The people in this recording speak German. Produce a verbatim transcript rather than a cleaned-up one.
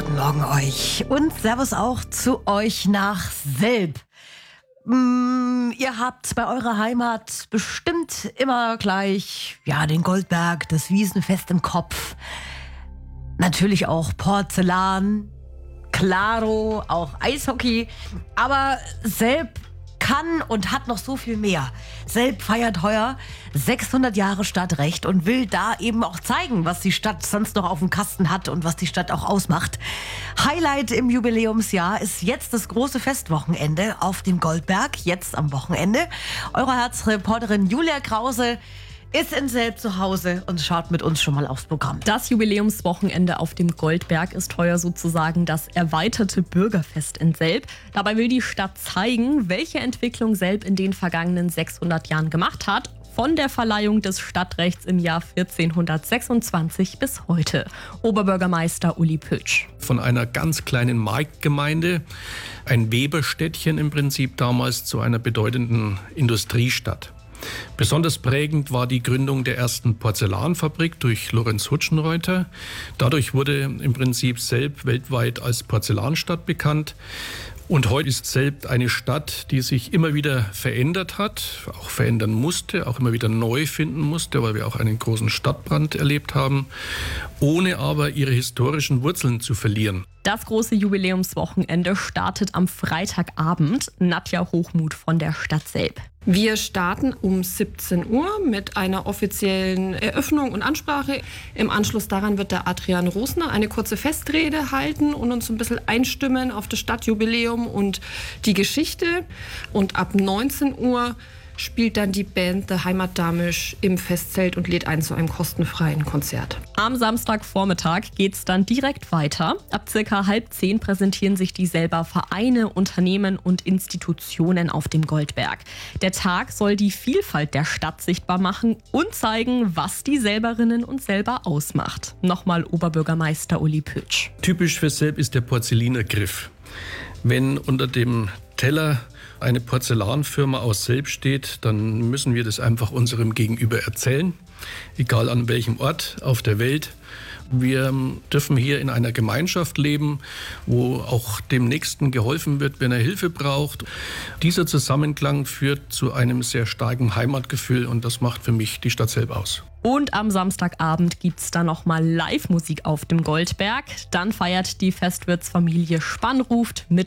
Guten Morgen euch und Servus auch zu euch nach Selb. Mm, ihr habt bei eurer Heimat bestimmt immer gleich, ja, den Goldberg, das Wiesenfest im Kopf. Natürlich auch Porzellan, Klaro, auch Eishockey. Aber Selb kann und hat noch so viel mehr. Selb feiert heuer sechshundert Jahre Stadtrecht und will da eben auch zeigen, was die Stadt sonst noch auf dem Kasten hat und was die Stadt auch ausmacht. Highlight im Jubiläumsjahr ist jetzt das große Festwochenende auf dem Goldberg, jetzt am Wochenende. Eure Herzreporterin Julia Krause ist in Selb zu Hause und schaut mit uns schon mal aufs Programm. Das Jubiläumswochenende auf dem Goldberg ist heuer sozusagen das erweiterte Bürgerfest in Selb. Dabei will die Stadt zeigen, welche Entwicklung Selb in den vergangenen sechshundert Jahren gemacht hat. Von der Verleihung des Stadtrechts im Jahr vierzehnhundertsechsundzwanzig bis heute. Oberbürgermeister Uli Pötsch. Von einer ganz kleinen Marktgemeinde, ein Weberstädtchen im Prinzip damals, zu einer bedeutenden Industriestadt. Besonders prägend war die Gründung der ersten Porzellanfabrik durch Lorenz Hutschenreuter. Dadurch wurde im Prinzip Selb weltweit als Porzellanstadt bekannt. Und heute ist Selb eine Stadt, die sich immer wieder verändert hat, auch verändern musste, auch immer wieder neu finden musste, weil wir auch einen großen Stadtbrand erlebt haben, ohne aber ihre historischen Wurzeln zu verlieren. Das große Jubiläumswochenende startet am Freitagabend. Nadja Hochmuth von der Stadt Selb. Wir starten um siebzehn Uhr mit einer offiziellen Eröffnung und Ansprache. Im Anschluss daran wird der Adrian Rosner eine kurze Festrede halten und uns ein bisschen einstimmen auf das Stadtjubiläum und die Geschichte. Und ab neunzehn Uhr spielt dann die Band The Heimatdamisch im Festzelt und lädt ein zu einem kostenfreien Konzert. Am Samstagvormittag geht's dann direkt weiter. Ab circa halb zehn präsentieren sich die Selber Vereine, Unternehmen und Institutionen auf dem Goldberg. Der Tag soll die Vielfalt der Stadt sichtbar machen und zeigen, was die Selberinnen und Selber ausmacht. Nochmal Oberbürgermeister Uli Pötsch. Typisch für Selb ist der Porzellinergriff. Wenn unter dem Teller eine Porzellanfirma aus Selb steht, dann müssen wir das einfach unserem Gegenüber erzählen, egal an welchem Ort auf der Welt. Wir dürfen hier in einer Gemeinschaft leben, wo auch dem Nächsten geholfen wird, wenn er Hilfe braucht. Dieser Zusammenklang führt zu einem sehr starken Heimatgefühl und das macht für mich die Stadt Selb aus. Und am Samstagabend gibt's dann nochmal Live-Musik auf dem Goldberg. Dann feiert die Festwirtsfamilie Spannruft mit